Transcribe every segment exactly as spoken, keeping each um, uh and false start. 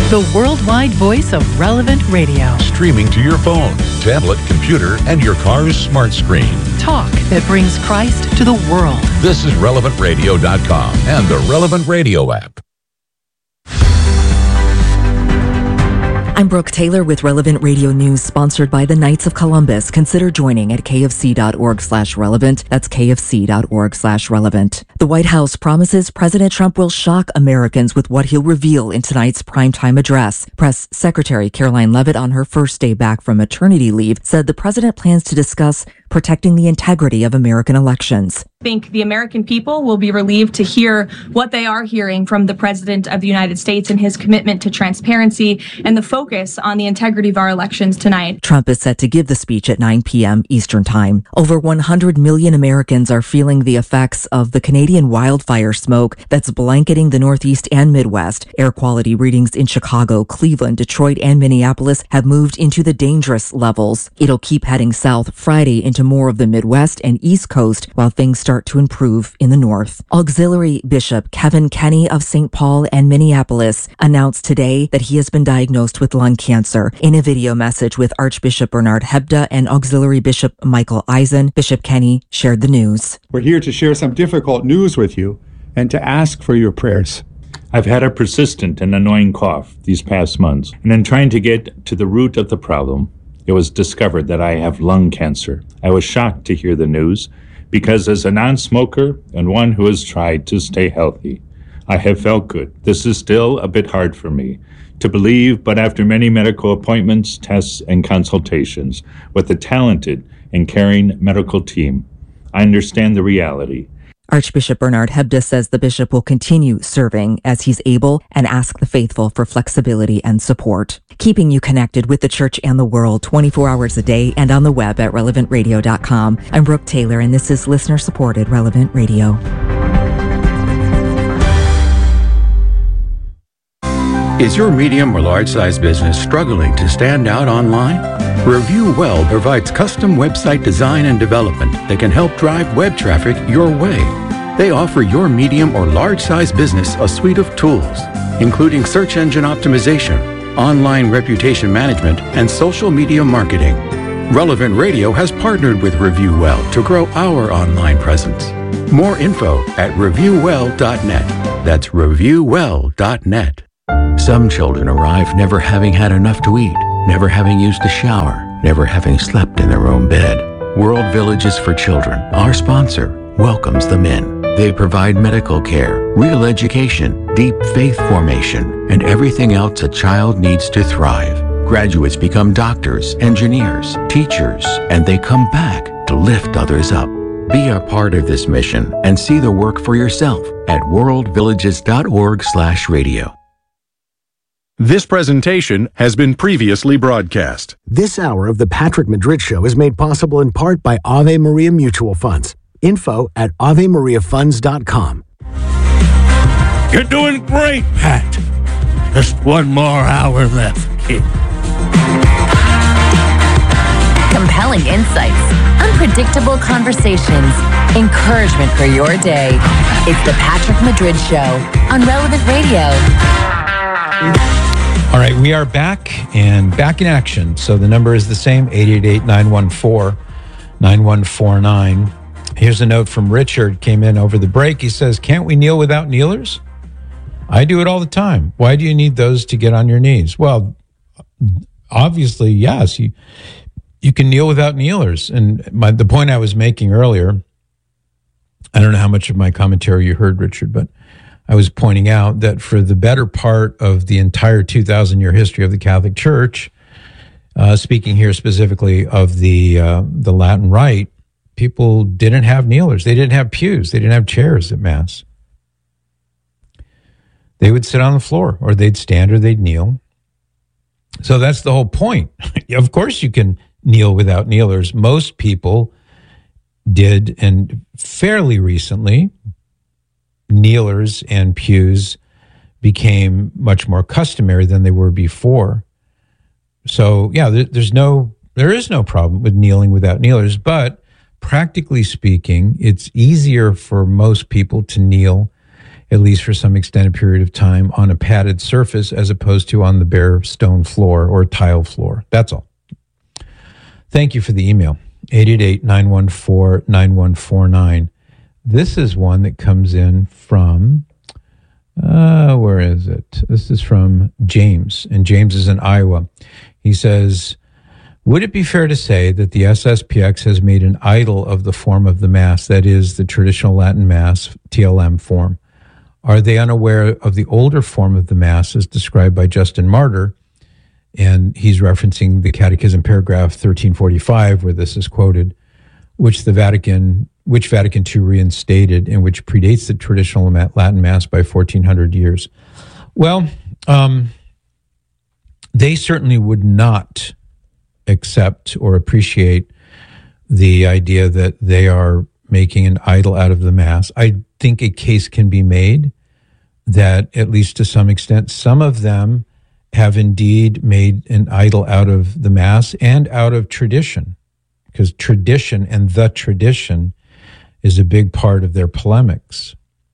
the worldwide voice of Relevant Radio. Streaming to your phone, tablet, computer, and your car's smart screen. Talk that brings Christ to the world. This is relevant radio dot com and the Relevant Radio app. I'm Brooke Taylor with Relevant Radio News, sponsored by the Knights of Columbus. Consider joining at kfc.org slash relevant. That's kfc.org slash relevant. The White House promises President Trump will shock Americans with what he'll reveal in tonight's primetime address. Press Secretary Caroline Leavitt, on her first day back from maternity leave, said the president plans to discuss protecting the integrity of American elections. I think the American people will be relieved to hear what they are hearing from the President of the United States and his commitment to transparency and the focus on the integrity of our elections tonight. Trump is set to give the speech at nine p.m. Eastern Time. Over one hundred million Americans are feeling the effects of the Canadian wildfire smoke that's blanketing the Northeast and Midwest. Air quality readings in Chicago, Cleveland, Detroit, and Minneapolis have moved into the dangerous levels. It'll keep heading south Friday into more of the Midwest and East Coast while things start to improve in the north. Auxiliary Bishop Kevin Kenny of Saint Paul and Minneapolis announced today that he has been diagnosed with lung cancer. In a video message with Archbishop Bernard Hebda and Auxiliary Bishop Michael Eisen, Bishop Kenny shared the news. We're here to share some difficult news with you and to ask for your prayers. I've had a persistent and annoying cough these past months, and in trying to get to the root of the problem, it was discovered that I have lung cancer. I was shocked to hear the news because as a non-smoker and one who has tried to stay healthy, I have felt good. This is still a bit hard for me to believe, but after many medical appointments, tests, and consultations with a talented and caring medical team, I understand the reality. Archbishop Bernard Hebda says the bishop will continue serving as he's able and ask the faithful for flexibility and support. Keeping you connected with the church and the world twenty-four hours a day and on the web at relevant radio dot com. I'm Brooke Taylor, and this is listener-supported Relevant Radio. Is your medium or large-size business struggling to stand out online? Review Well provides custom website design and development that can help drive web traffic your way. They offer your medium or large-size business a suite of tools, including search engine optimization, online reputation management, and social media marketing. Relevant Radio has partnered with Review Well to grow our online presence. More info at review well dot net. That's review well dot net. Some children arrive never having had enough to eat, never having used a shower, never having slept in their own bed. World Villages for Children, our sponsor, welcomes them in. They provide medical care, real education, deep faith formation, and everything else a child needs to thrive. Graduates become doctors, engineers, teachers, and they come back to lift others up. Be a part of this mission and see the work for yourself at world villages dot org slash radio. This presentation has been previously broadcast. This hour of the Patrick Madrid Show is made possible in part by Ave Maria Mutual Funds. Info at ave maria funds dot com. You're doing great, Pat. Just one more hour left, kid. Compelling insights, unpredictable conversations, encouragement for your day. It's the Patrick Madrid Show on Relevant Radio. All right, we are back and back in action. So the number is the same, eight eight eight, nine one four, nine one four nine. Here's a note from Richard, came in over the break. He says, can't we kneel without kneelers? I do it all the time. Why do you need those to get on your knees? Well, obviously, yes. You you can kneel without kneelers. And my, the point I was making earlier, I don't know how much of my commentary you heard, Richard, but I was pointing out that for the better part of the entire two thousand year history of the Catholic Church, uh, speaking here specifically of the uh, the Latin Rite, people didn't have kneelers. They didn't have pews. They didn't have chairs at Mass. They would sit on the floor, or they'd stand, or they'd kneel. So that's the whole point. Of course you can kneel without kneelers. Most people did, and fairly recently, kneelers and pews became much more customary than they were before. So yeah, there, there's no, there is no problem with kneeling without kneelers, but practically speaking, it's easier for most people to kneel at least for some extended period of time, on a padded surface as opposed to on the bare stone floor or tile floor. That's all. Thank you for the email. eight eight eight, nine one four, nine one four nine. This is one that comes in from, uh, where is it? This is from James, and James is in Iowa. He says, would it be fair to say that the S S P X has made an idol of the form of the Mass, that is, the traditional Latin Mass, T L M form? Are they unaware of the older form of the Mass as described by Justin Martyr? And he's referencing the Catechism paragraph thirteen forty-five, where this is quoted, which the Vatican, which Vatican two reinstated, and which predates the traditional Latin Mass by fourteen hundred years. Well, um, they certainly would not accept or appreciate the idea that they are making an idol out of the Mass. I think a case can be made that, at least to some extent, some of them have indeed made an idol out of the Mass and out of tradition, because tradition and the tradition is a big part of their polemics.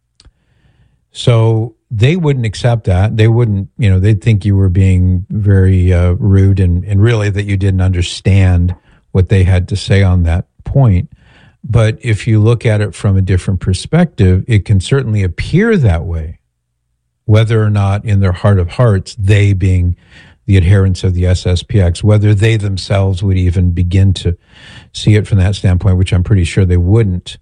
So they wouldn't accept that. They wouldn't, you know, they'd think you were being very uh, rude and, and really that you didn't understand what they had to say on that point. But if you look at it from a different perspective, it can certainly appear that way, whether or not in their heart of hearts, they being the adherents of the S S P X, whether they themselves would even begin to see it from that standpoint, which I'm pretty sure they wouldn't.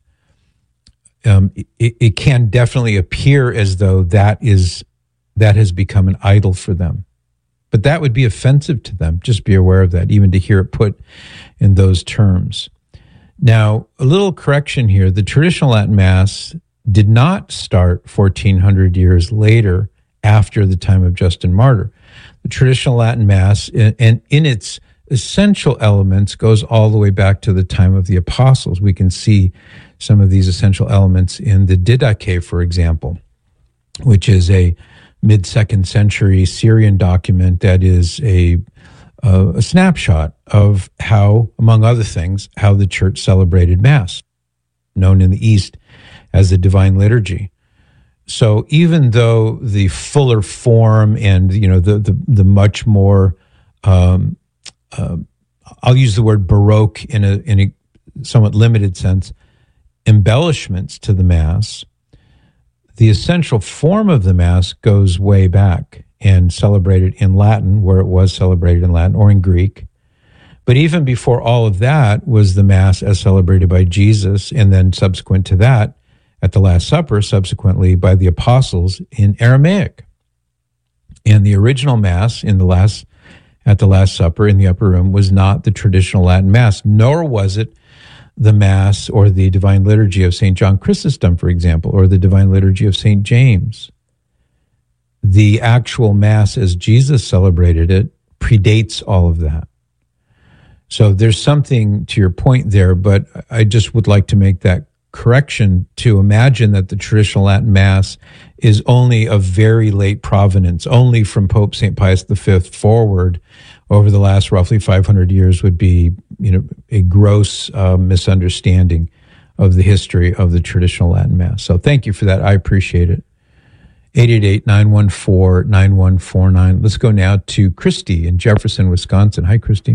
Um, it, it can definitely appear as though that is that has become an idol for them. But that would be offensive to them. Just be aware of that, even to hear it put in those terms. Now, a little correction here. The traditional Latin Mass did not start fourteen hundred years later after the time of Justin Martyr. The traditional Latin Mass, and in its essential elements, goes all the way back to the time of the apostles. We can see some of these essential elements in the Didache, for example, which is a mid-second century Syrian document that is a, uh, a snapshot of how, among other things, how the church celebrated Mass, known in the East as the Divine Liturgy. So even though the fuller form and, you know, the the, the much more, um, uh, I'll use the word Baroque in a in a somewhat limited sense, embellishments to the Mass, the essential form of the Mass goes way back and celebrated in Latin, where it was celebrated in Latin, or in Greek. But even before all of that was the Mass as celebrated by Jesus, and then subsequent to that, at the Last Supper, subsequently by the apostles, in Aramaic. And the original Mass in the last at the Last Supper in the upper room was not the traditional Latin Mass, nor was it the Mass or the Divine Liturgy of Saint John Chrysostom, for example, or the Divine Liturgy of Saint James. The actual Mass as Jesus celebrated it predates all of that. So there's something to your point there, but I just would like to make that correction to imagine that the traditional Latin Mass is only of very late provenance, only from Pope Saint Pius the Fifth forward over the last roughly five hundred years would be, you know, a gross uh, misunderstanding of the history of the traditional Latin Mass. So thank you for that. I appreciate it. eight eight eight, nine one four, nine one four nine. Let's go now to Christy in Jefferson, Wisconsin. Hi, Christy.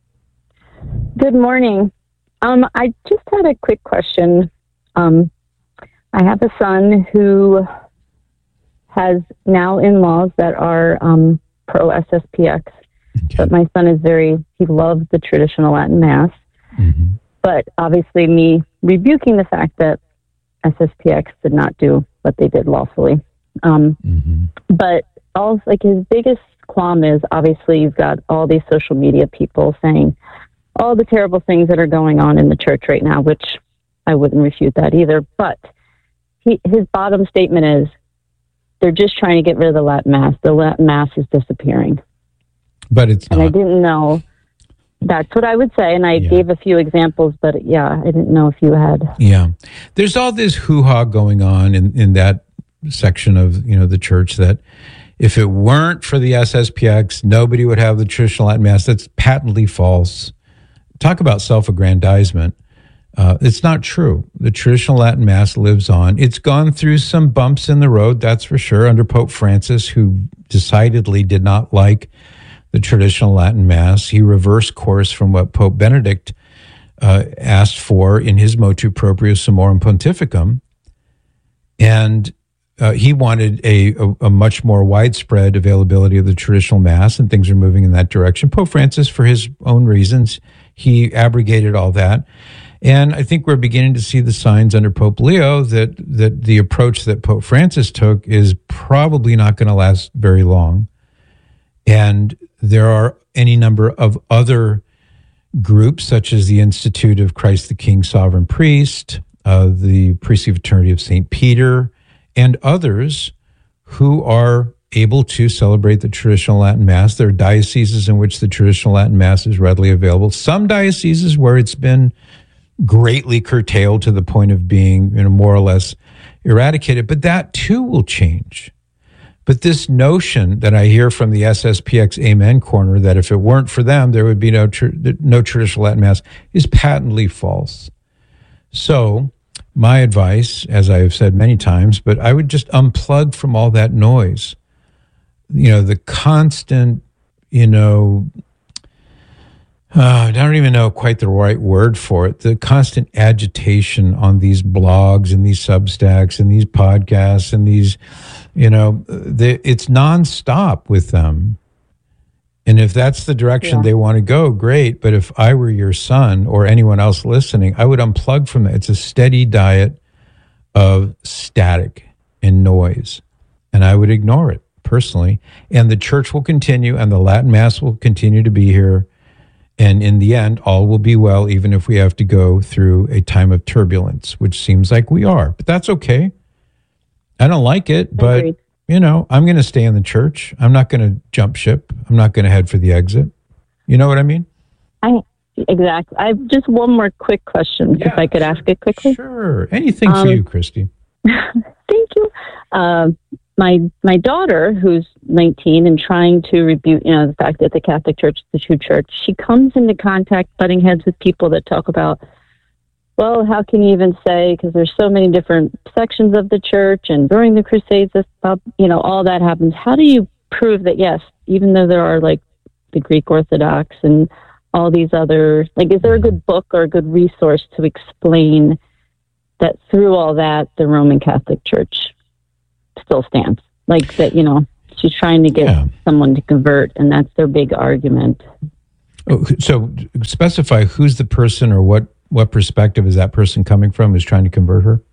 Good morning. Um, I just had a quick question. Um, I have a son who has now in-laws that are um, pro-S S P X. Okay. But my son is very, he loves the traditional Latin Mass. Mm-hmm. But obviously me rebuking the fact that S S P X did not do what they did lawfully. Um, mm-hmm. But all, like his biggest qualm is, obviously you've got all these social media people saying all the terrible things that are going on in the church right now, which I wouldn't refute that either. But he, his bottom statement is, they're just trying to get rid of the Latin Mass. The Latin Mass is disappearing. But it's not. And I didn't know. That's what I would say. And I yeah. gave a few examples, but yeah, I didn't know if you had. Yeah. There's all this hoo-ha going on in, in that section of, you know, the church that if it weren't for the S S P X, nobody would have the traditional Latin Mass. That's patently false. Talk about self-aggrandizement. Uh, it's not true. The traditional Latin Mass lives on. It's gone through some bumps in the road, that's for sure, under Pope Francis, who decidedly did not like the traditional Latin Mass. He reversed course from what Pope Benedict uh, asked for in his Motu Proprio Summorum Pontificum. And uh, he wanted a, a, a much more widespread availability of the traditional Mass, and things are moving in that direction. Pope Francis, for his own reasons, he abrogated all that. And I think we're beginning to see the signs under Pope Leo that, that the approach that Pope Francis took is probably not going to last very long. And there are any number of other groups, such as the Institute of Christ the King Sovereign Priest, uh, the Priestly Fraternity of Saint Peter, and others who are able to celebrate the traditional Latin Mass. There are dioceses in which the traditional Latin Mass is readily available. Some dioceses where it's been greatly curtailed to the point of being, you know, more or less eradicated, but that too will change. But this notion that I hear from the S S P X Amen corner that if it weren't for them, there would be no tr- no traditional Latin Mass is patently false. So my advice, as I have said many times, but I would just unplug from all that noise. You know, the constant, you know, Uh, I don't even know quite the right word for it. The constant agitation on these blogs and these Substacks and these podcasts and these, you know, they, it's nonstop with them. And if that's the direction yeah. they want to go, great. But if I were your son or anyone else listening, I would unplug from that. It's a steady diet of static and noise. And I would ignore it personally. And the church will continue and the Latin Mass will continue to be here. And in the end, all will be well, even if we have to go through a time of turbulence, which seems like we are. But that's okay. I don't like it, but, Agreed. you know, I'm going to stay in the church. I'm not going to jump ship. I'm not going to head for the exit. You know what I mean? I Exactly. I have just one more quick question, yeah, if I could ask it quickly. Sure. Anything um, for you, Christy. Thank you. Uh, my my daughter, who's nineteen and trying to rebuke, you know, the fact that the Catholic Church is the true church, she comes into contact, butting heads with people that talk about, well, how can you even say, because there's so many different sections of the church, and during the Crusades, this, you know, all that happens. How do you prove that, yes, even though there are, like, the Greek Orthodox and all these other, like, is there a good book or a good resource to explain that through all that, the Roman Catholic Church still stands? Like that, you know, she's trying to get yeah. someone to convert, and that's their big argument. Oh, so specify who's the person, or what, what perspective is that person coming from who's trying to convert her?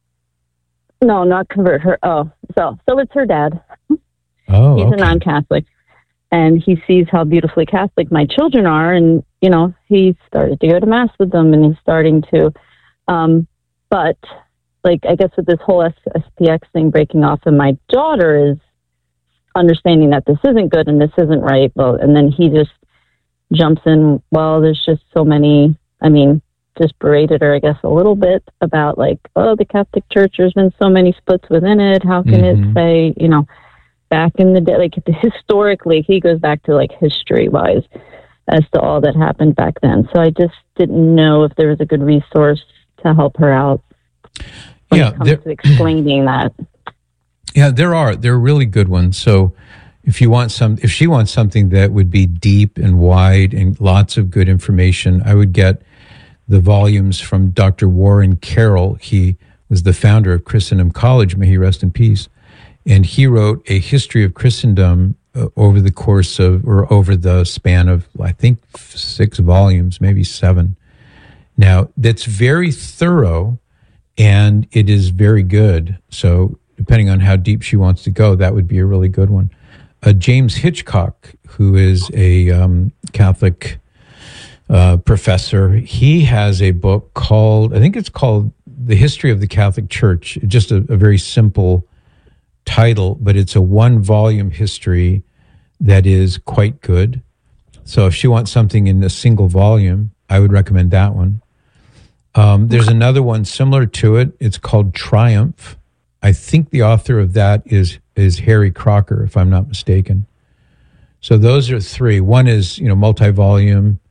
No, not convert her. Oh, so so it's her dad. Oh, He's okay. a non-Catholic, and he sees how beautifully Catholic my children are, and, you know, he started to go to Mass with them, and he's starting to, um, but... like, I guess with this whole S P X thing breaking off, and my daughter is understanding that this isn't good and this isn't right. Well, and then he just jumps in. Well, there's just so many, I mean, just berated her, I guess, a little bit about, like, oh, the Catholic Church, there's been so many splits within it. How can mm-hmm. it say, you know, back in the day, like, historically, he goes back to, like, history-wise as to all that happened back then. So I just didn't know if there was a good resource to help her out. When yeah, it comes to explaining that. Yeah, there are. There are really good ones. So if you want some, if she wants something that would be deep and wide and lots of good information, I would get the volumes from Doctor Warren Carroll. He was the founder of Christendom College, may he rest in peace. And he wrote a history of Christendom uh, over the course of, or over the span of, I think, six volumes, maybe seven. Now, that's very thorough. And it is very good. So depending on how deep she wants to go, that would be a really good one. Uh, James Hitchcock, who is a um, Catholic uh, professor, he has a book called, I think it's called The History of the Catholic Church. Just a, a very simple title, but it's a one-volume history that is quite good. So if she wants something in a single volume, I would recommend that one. Um, there's another one similar to it. It's called Triumph. I think the author of that is is Harry Crocker, if I'm not mistaken. So those are three. One is, you know, multi-volume,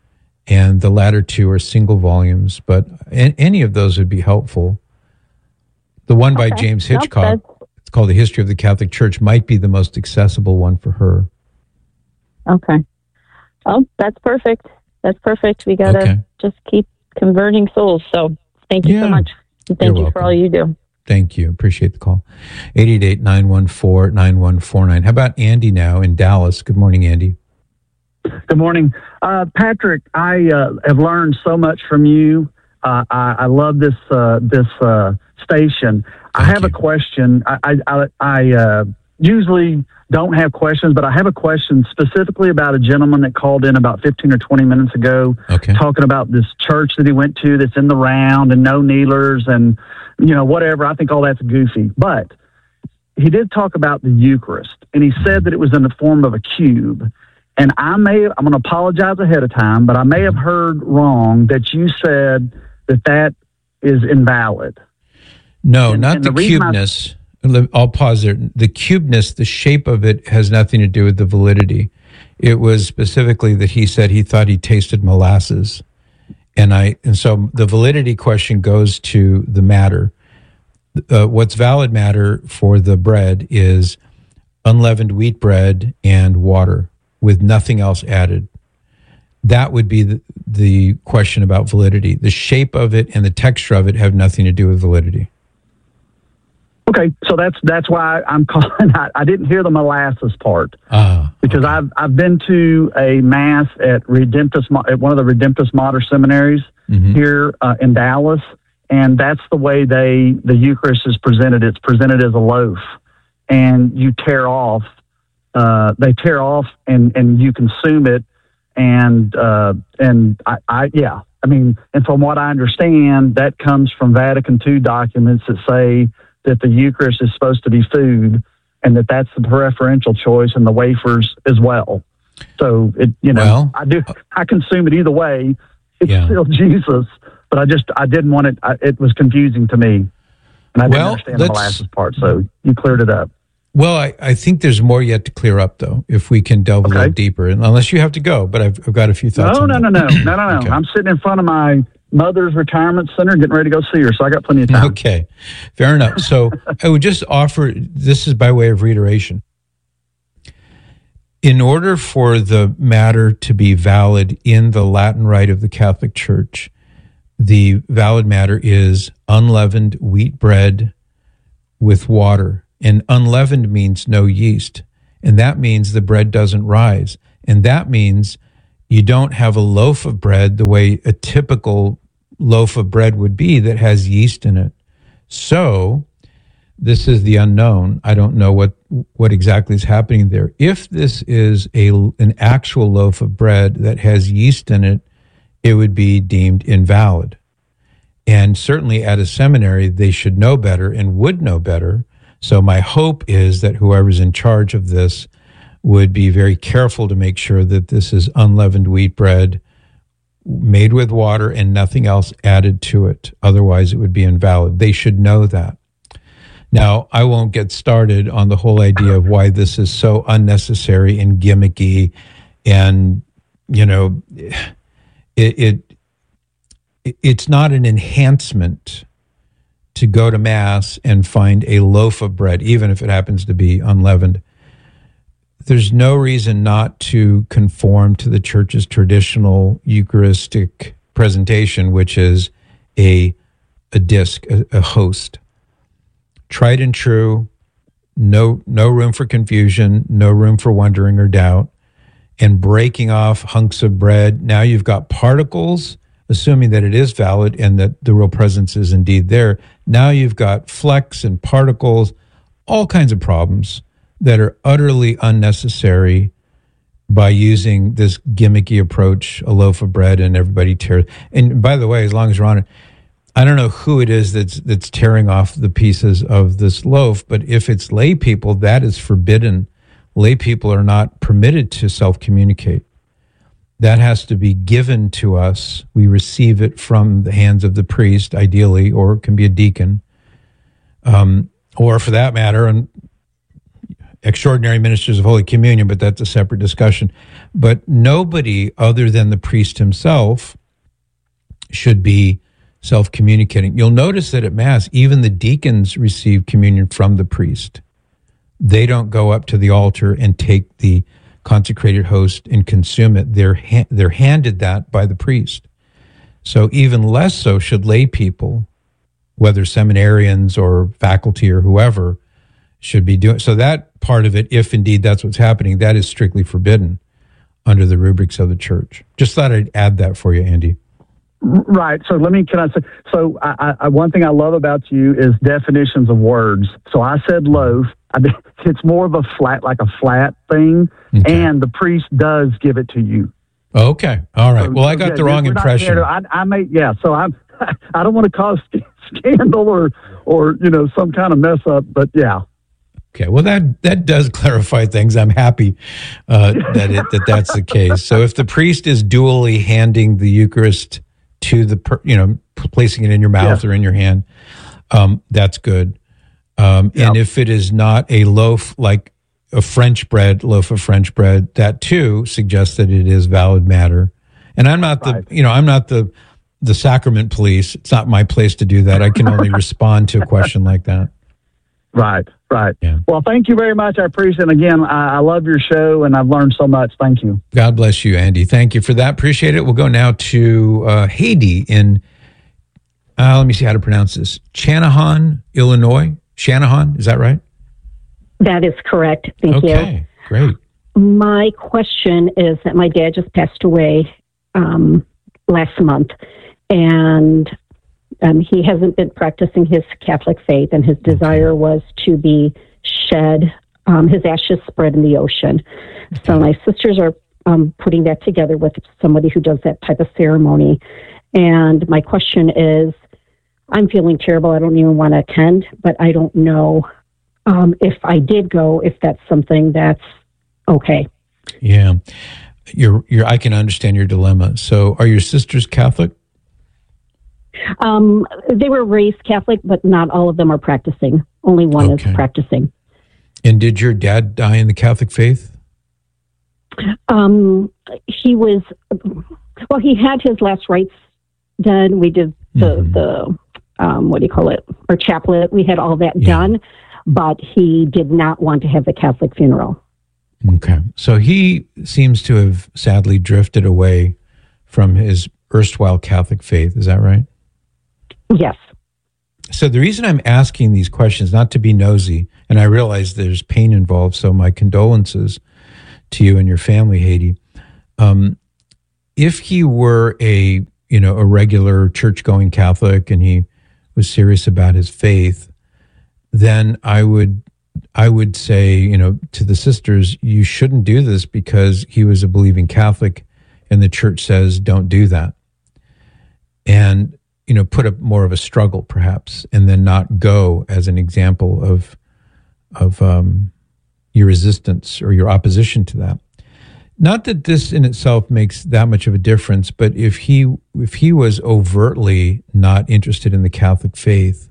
and the latter two are single volumes, but a- any of those would be helpful. The one by Okay. James Nope, Hitchcock, that's- it's called The History of the Catholic Church, might be the most accessible one for her. Okay. Oh, that's perfect. That's perfect. We got to Okay. just keep converting souls. So thank you Yeah. so much. And You're thank you for welcome. all you do. Thank you. Appreciate the call. eight eight eight, nine one four, nine one four nine. How about Andy now in Dallas? Good morning, Andy. Good morning. Uh, Patrick, I uh, have learned so much from you. Uh, I, I love this uh, this uh, station. I have a question. I, I, I, I uh, usually don't have questions, but I have a question specifically about a gentleman that called in about fifteen or twenty minutes ago, okay. talking about this church that he went to that's in the round and no kneelers and, you know, whatever. I think all that's goofy. But he did talk about the Eucharist, and he said that it was in the form of a cube. And I may, I'm going to apologize ahead of time, but I may have heard wrong that you said that that is invalid. No, And- not and the, the reason I- cubeness. Let- I'll pause there. The cubeness, the shape of it has nothing to do with the validity. It was specifically that he said he thought he tasted molasses. And I, and so the validity question goes to the matter. Uh, what's valid matter for the bread is unleavened wheat bread and water with nothing else added. That would be the, the question about validity. The shape of it and the texture of it have nothing to do with validity. Okay, so that's that's why I'm calling. I, I didn't hear the molasses part Ah, because I've I've been to a mass at Redemptus Mo- at one of the Redemptus Mater seminaries Mhm. here uh, in Dallas, and that's the way they the Eucharist is presented. It's presented as a loaf, and you tear off. Uh, they tear off, and and you consume it, and uh, and I, I yeah. I mean, and from what I understand, that comes from Vatican Two documents that say that the Eucharist is supposed to be food, and that that's the preferential choice, and the wafers as well. So it, you know, Well, I do, I consume it either way. It's Yeah. still Jesus, but I just, I didn't want it. I, it was confusing to me, and I didn't Well, understand the let's- molasses part. So you cleared it up. Well, I, I think there's more yet to clear up, though, if we can delve a little deeper. And unless you have to go, but I've, I've got a few thoughts. No, on no, that. no, no, no, no, no. Okay. I'm sitting in front of my mother's retirement center, getting ready to go see her, so I got plenty of time. Okay, fair enough. So I would just offer, this is by way of reiteration. In order for the matter to be valid in the Latin rite of the Catholic Church, the valid matter is unleavened wheat bread with water. And unleavened means no yeast. And that means the bread doesn't rise. And that means you don't have a loaf of bread the way a typical loaf of bread would be that has yeast in it. So this is the unknown. I don't know what, what exactly is happening there. If this is a, an actual loaf of bread that has yeast in it, it would be deemed invalid. And certainly at a seminary, they should know better and would know better. So my hope is that whoever's in charge of this would be very careful to make sure that this is unleavened wheat bread made with water and nothing else added to it. Otherwise, it would be invalid. They should know that. Now, I won't get started on the whole idea of why this is so unnecessary and gimmicky, and, you know, it, it it's not an enhancement to go to Mass and find a loaf of bread, even if it happens to be unleavened. There's no reason not to conform to the Church's traditional Eucharistic presentation, which is a a disc, a, a host. Tried and true, no no room for confusion, no room for wondering or doubt, and breaking off hunks of bread. Now you've got particles, assuming that it is valid and that the real presence is indeed there. Now you've got flecks and particles, all kinds of problems that are utterly unnecessary by using this gimmicky approach, a loaf of bread and everybody tears. And by the way, as long as you're on it, I don't know who it is that's that's tearing off the pieces of this loaf, but if it's lay people, that is forbidden. Lay people are not permitted to self-communicate. That has to be given to us. We receive it from the hands of the priest, ideally, or it can be a deacon. Um, or for that matter, and extraordinary ministers of Holy Communion, but that's a separate discussion. But nobody other than the priest himself should be self-communicating. You'll notice that at Mass, even the deacons receive communion from the priest. They don't go up to the altar and take the consecrated host and consume it. They're ha- they're handed that by the priest. So even less so should lay people, whether seminarians or faculty or whoever, should be doing. So that part of it, if indeed that's what's happening, that is strictly forbidden under the rubrics of the church. Just thought I'd add that for you, Andy. Right. So let me, can I say, so I, I, one thing I love about you is definitions of words. So I said loaf. I, it's more of a flat, like a flat thing. Okay. And the priest does give it to you. Okay. All right. So, well, I got yeah, the wrong impression. To, I, I may, yeah. So I'm, I don't want to cause scandal or, or, you know, some kind of mess up, but yeah. Okay, well that that does clarify things. I'm happy uh, that it that that's the case. So if the priest is dually handing the Eucharist to the, per, you know, placing it in your mouth yeah. or in your hand, um, that's good. Um, yep. And if it is not a loaf, like a French bread, loaf of French bread, that too suggests that it is valid matter. And I'm not right. the, you know, I'm not the the sacrament police. It's not my place to do that. I can only respond to a question like that. Right, right. Yeah. Well, thank you very much. I appreciate it. Again, I, I love your show, and I've learned so much. Thank you. God bless you, Andy. Thank you for that. Appreciate it. We'll go now to uh, Haiti in, uh, let me see how to pronounce this, Channahon, Illinois. Channahon, is that right? That is correct. Thank okay, you. Okay, great. My question is that my dad just passed away um, last month, and Um, he hasn't been practicing his Catholic faith, and his desire was to be shed, um, his ashes spread in the ocean. So my sisters are um, putting that together with somebody who does that type of ceremony. And my question is, I'm feeling terrible. I don't even want to attend, but I don't know um, if I did go, if that's something that's okay. Yeah, you're, you're, I can understand your dilemma. So are your sisters Catholic? Um, they were raised Catholic, but not all of them are practicing. Only one okay. is practicing. And did your dad die in the Catholic faith? Um, he was, well, he had his last rites done. We did the, mm-hmm. the um, what do you call it? Or chaplet. We had all that yeah. done, but he did not want to have the Catholic funeral. Okay. So he seems to have sadly drifted away from his erstwhile Catholic faith. Is that right? Yes. So the reason I'm asking these questions, not to be nosy, and I realize there's pain involved, so my condolences to you and your family, Haiti. Um, if he were a, you know, a regular church-going Catholic and he was serious about his faith, then I would, I would say, you know, to the sisters, you shouldn't do this because he was a believing Catholic, and the church says don't do that. And you know, put up more of a struggle, perhaps, and then not go as an example of of um, your resistance or your opposition to that. Not that this in itself makes that much of a difference, but if he if he was overtly not interested in the Catholic faith,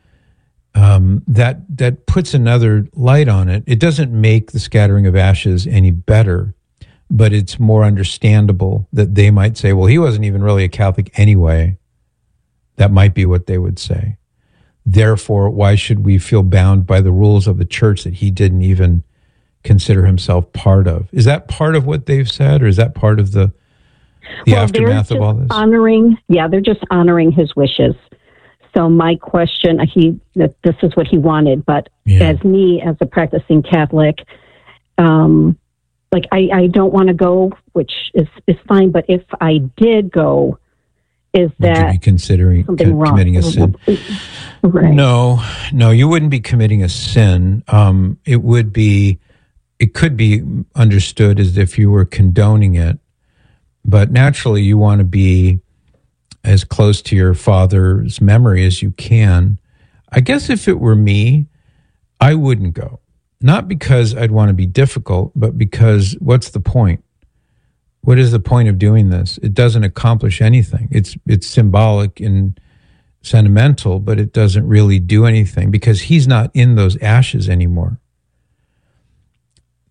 um, that that puts another light on it. It doesn't make the scattering of ashes any better, but it's more understandable that they might say, well, he wasn't even really a Catholic anyway. That might be what they would say. Therefore, why should we feel bound by the rules of the church that he didn't even consider himself part of? Is that part of what they've said, or is that part of the the well, aftermath of all this? Honoring, yeah, they're just honoring his wishes. So my question, he that this is what he wanted, but yeah. as me, as a practicing Catholic, um, like I, I don't want to go, which is is fine. But if I did go, is Would that you be considering co- committing a sin? Right. No, no, you wouldn't be committing a sin. Um, it would be, it could be understood as if you were condoning it, but naturally you want to be as close to your father's memory as you can. I guess if it were me, I wouldn't go. Not because I'd want to be difficult, but because what's the point? What is the point of doing this? It doesn't accomplish anything. It's it's symbolic and sentimental, but it doesn't really do anything because he's not in those ashes anymore.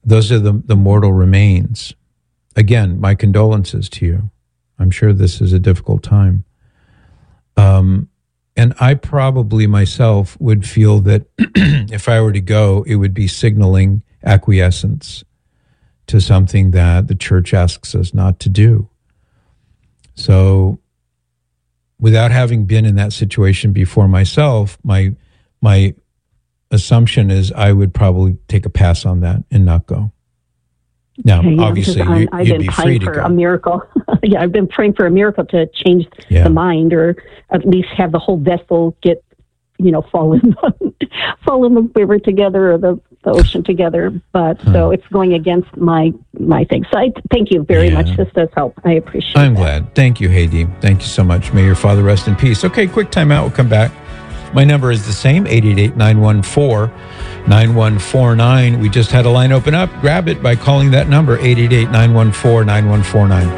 those are the, the mortal remains. Again, my condolences to you. I'm sure this is a difficult time. Um, and I probably myself would feel that if I were to go, it would be signaling acquiescence to something that the church asks us not to do. So without having been in that situation before myself, my my assumption is I would probably take a pass on that and not go. Now, yeah, obviously, I, you, I've you'd been be praying free to for go. a miracle. Yeah, I've been praying for a miracle to change Yeah. the mind, or at least have the whole vessel get, you know, fall in the, fall in the river together, or the, the ocean together. But Huh. so it's going against my my thing. So I thank you very Yeah. much. This does help. I appreciate. I'm that. glad. Thank you, Haiti. Thank you so much. May your father rest in peace. Okay, quick timeout. We'll come back. My number is the same, eight eight eight, nine one four, nine one four nine. We just had a line open up. Grab it by calling that number, eight eight eight, nine one four, nine one four nine.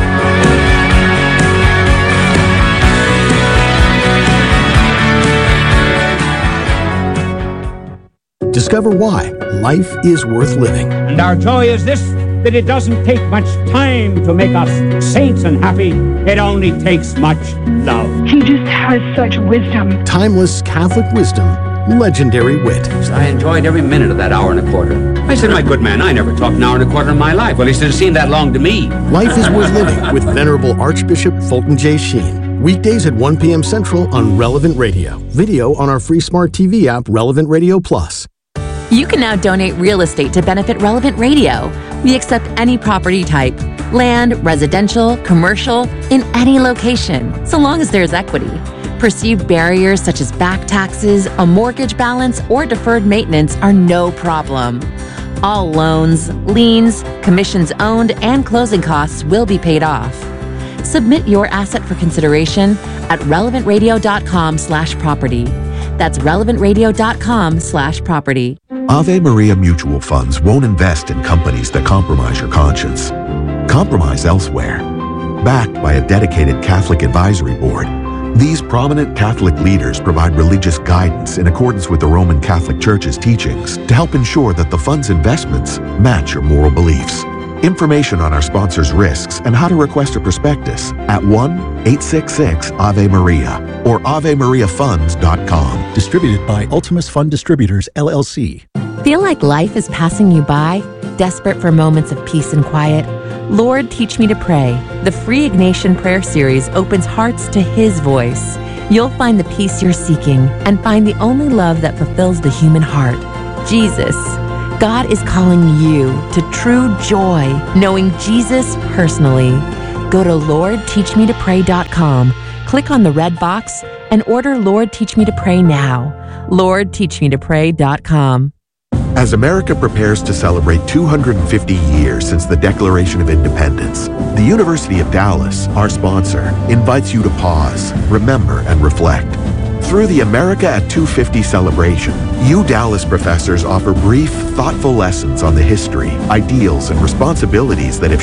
Discover why life is worth living. And our joy is this, that it doesn't take much time to make us saints and happy. It only takes much love. He just has such wisdom. Timeless Catholic wisdom, legendary wit. I enjoyed every minute of that hour and a quarter. I said, my good man, I never talked an hour and a quarter in my life. Well, he should have seemed that long to me. Life is worth living with Venerable Archbishop Fulton J. Sheen. Weekdays at one p.m. Central on Relevant Radio. Video on our free smart T V app, Relevant Radio Plus. You can now donate real estate to benefit Relevant Radio. We accept any property type, land, residential, commercial, in any location, so long as there's equity. Perceived barriers such as back taxes, a mortgage balance, or deferred maintenance are no problem. All loans, liens, commissions owned, and closing costs will be paid off. Submit your asset for consideration at relevantradio.com slash property. That's relevantradio.com slash property. Ave Maria Mutual Funds won't invest in companies that compromise your conscience. Compromise elsewhere. Backed by a dedicated Catholic advisory board, these prominent Catholic leaders provide religious guidance in accordance with the Roman Catholic Church's teachings to help ensure that the fund's investments match your moral beliefs. Information on our sponsors' risks and how to request a prospectus at one eight six six Ave Maria or ave maria funds dot com. Distributed by Ultimus Fund Distributors, L L C. Feel like life is passing you by? Desperate for moments of peace and quiet? Lord, Teach Me to Pray. The free Ignatian Prayer Series opens hearts to His voice. You'll find the peace you're seeking and find the only love that fulfills the human heart, Jesus. God is calling you to true joy, knowing Jesus personally. Go to lord teach me to pray dot com, click on the red box, and order Lord Teach Me to Pray now. lord teach me to pray dot com. As America prepares to celebrate two hundred fifty years since the Declaration of Independence, the University of Dallas, our sponsor, invites you to pause, remember, and reflect. Through the America at two fifty celebration, you Dallas professors offer brief, thoughtful lessons on the history, ideals, and responsibilities that have